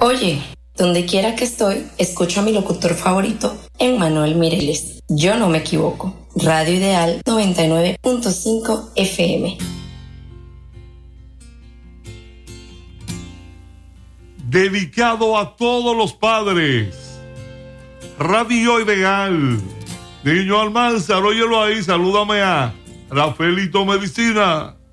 Oye, donde quiera que estoy, escucho a mi locutor favorito, Emmanuel Mireles. Yo no me equivoco. Radio Ideal 99.5 FM. Dedicado a todos los padres. Radio Ideal. Niño Almanzar, óyelo ahí, salúdame a Rafaelito Medicina.